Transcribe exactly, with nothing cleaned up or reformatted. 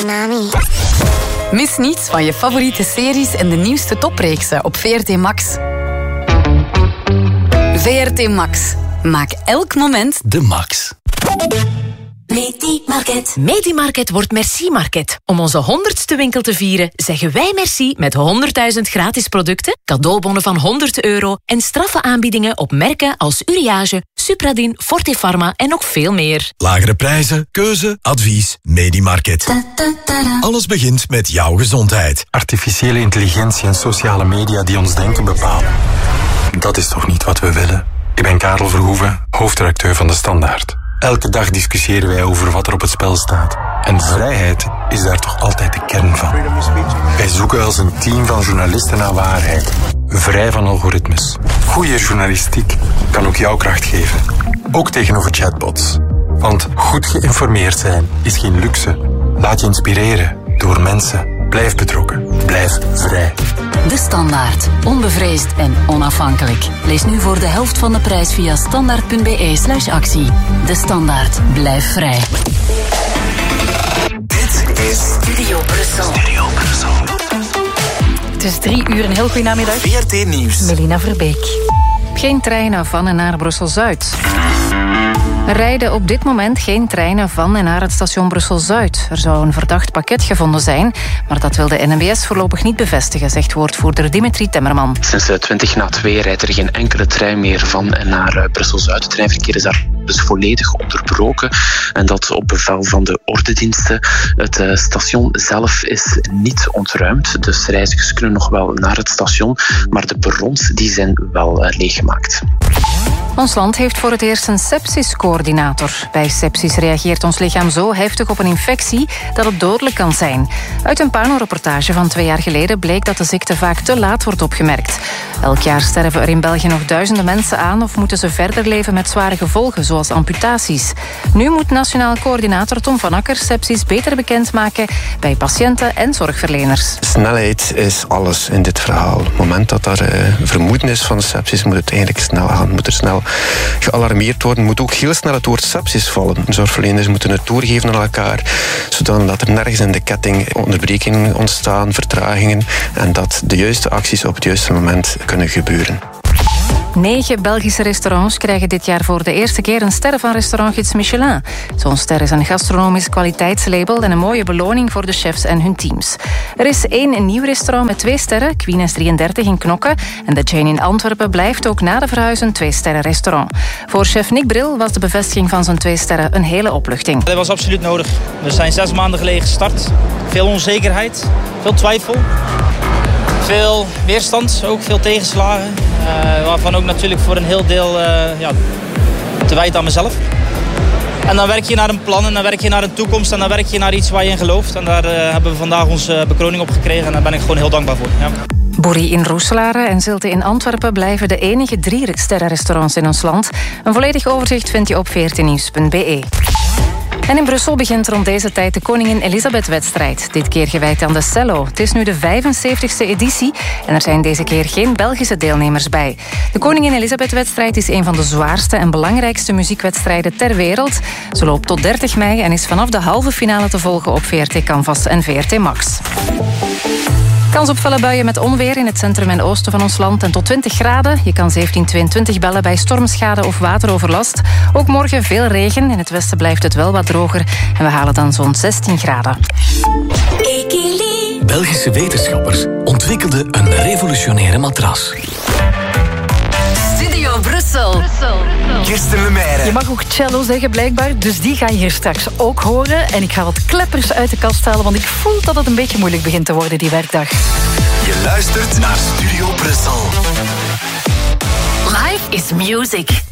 Mami. Mis niets van je favoriete series en de nieuwste topreeksen op V R T Max. V R T Max. Maak elk moment de max. Medimarket. Medimarket wordt Merci Market. Om onze honderdste winkel te vieren, zeggen wij merci met honderdduizend gratis producten, cadeaubonnen van honderd euro en straffe aanbiedingen op merken als Uriage, Supradin, Fortefarma en nog veel meer. Lagere prijzen, keuze, advies, Medimarket. Alles begint met jouw gezondheid. Artificiële intelligentie en sociale media die ons denken bepalen. Dat is toch niet wat we willen? Ik ben Karel Verhoeven, hoofdredacteur van De Standaard. Elke dag discussiëren wij over wat er op het spel staat. En vrijheid is daar toch altijd de kern van. Wij zoeken als een team van journalisten naar waarheid. Vrij van algoritmes. Goeie journalistiek kan ook jouw kracht geven. Ook tegenover chatbots. Want goed geïnformeerd zijn is geen luxe. Laat je inspireren door mensen. Blijf betrokken. Blijf vrij. De Standaard. Onbevreesd en onafhankelijk. Lees nu voor de helft van de prijs via standaard.be slash actie. De Standaard. Blijf vrij. Dit is Studio Brussel. Studio Brussel. Het is drie uur, een heel goede namiddag. V R T Nieuws. Melina Verbeek. Geen treinen van en naar Brussel-Zuid. Er rijden op dit moment geen treinen van en naar het station Brussel-Zuid. Er zou een verdacht pakket gevonden zijn, maar dat wil de N M B S voorlopig niet bevestigen, zegt woordvoerder Dimitri Temmerman. Sinds twintig na twee rijdt er geen enkele trein meer van en naar Brussel-Zuid. Het treinverkeer is daar dus volledig onderbroken. En dat op bevel van de ordediensten. Het station zelf is niet ontruimd, dus reizigers kunnen nog wel naar het station, maar de perrons die zijn wel leeggemaakt. Ons land heeft voor het eerst een sepsiscoördinator. Bij sepsis reageert ons lichaam zo heftig op een infectie dat het dodelijk kan zijn. Uit een Pano-reportage van twee jaar geleden bleek dat de ziekte vaak te laat wordt opgemerkt. Elk jaar sterven er in België nog duizenden mensen aan of moeten ze verder leven met zware gevolgen, zoals amputaties. Nu moet Nationaal Coördinator Tom van Akker sepsis beter bekendmaken bij patiënten en zorgverleners. Snelheid is alles in dit verhaal. Op het moment dat er uh, vermoeden is van de sepsis, moet het eigenlijk snel gaan. Moet er snel gealarmeerd worden. Moet ook heel snel het woord sepsis vallen. Zorgverleners moeten het doorgeven aan elkaar, zodat er nergens in de ketting onderbrekingen ontstaan, vertragingen, en dat de juiste acties op het juiste moment kunnen gebeuren. Negen Belgische restaurants krijgen dit jaar voor de eerste keer een ster van restaurantgids Michelin. Zo'n ster is een gastronomisch kwaliteitslabel en een mooie beloning voor de chefs en hun teams. Er is één nieuw restaurant met twee sterren, Queen's drieëndertig in Knokke, en de Jane in Antwerpen blijft ook na de verhuis een twee-sterren restaurant. Voor chef Nick Bril was de bevestiging van zijn twee sterren een hele opluchting. Dat was absoluut nodig. We zijn zes maanden geleden gestart. Veel onzekerheid, veel twijfel. Veel weerstand, ook veel tegenslagen. Uh, waarvan ook natuurlijk voor een heel deel uh, ja, te wijten aan mezelf. En dan werk je naar een plan en dan werk je naar een toekomst en dan werk je naar iets waar je in gelooft. En daar uh, hebben we vandaag onze bekroning op gekregen en daar ben ik gewoon heel dankbaar voor. Ja. Boerie in Roeselare en Zilte in Antwerpen blijven de enige drie sterrenrestaurants in ons land. Een volledig overzicht vind je op v r t nieuws punt b e. En in Brussel begint rond deze tijd de Koningin Elisabeth-wedstrijd. Dit keer gewijd aan de cello. Het is nu de vijfenzeventigste editie en er zijn deze keer geen Belgische deelnemers bij. De Koningin Elisabeth-wedstrijd is een van de zwaarste en belangrijkste muziekwedstrijden ter wereld. Ze loopt tot dertig mei en is vanaf de halve finale te volgen op V R T Canvas en V R T Max. Kans op felle buien met onweer in het centrum en oosten van ons land en tot twintig graden. Je kan zeventien tweeëntwintig bellen bij stormschade of wateroverlast. Ook morgen veel regen. In het westen blijft het wel wat droger. En we halen dan zo'n zestien graden. Belgische wetenschappers ontwikkelden een revolutionaire matras. Studio Brussel. Brussel. Kirsten Lemaire. Je mag ook cello zeggen blijkbaar, dus die ga je hier straks ook horen. En ik ga wat kleppers uit de kast halen, want ik voel dat het een beetje moeilijk begint te worden die werkdag. Je luistert naar Studio Brussel. Life is music.